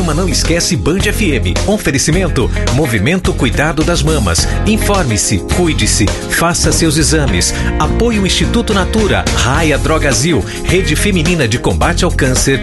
programa Não Esquece Band FM. Oferecimento: Movimento Cuidado das Mamas. Informe-se, cuide-se, faça seus exames. Apoio Instituto Natura, Raia Drogazil, Rede Feminina de Combate ao Câncer